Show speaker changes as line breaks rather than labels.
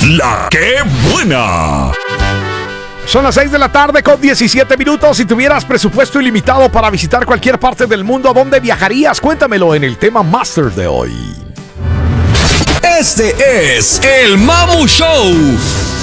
La que buena.
Son las 6 de la tarde con 17 minutos. Si tuvieras presupuesto ilimitado para visitar cualquier parte del mundo, ¿a dónde viajarías? Cuéntamelo en el tema Master de hoy.
Este es el Mamu Show.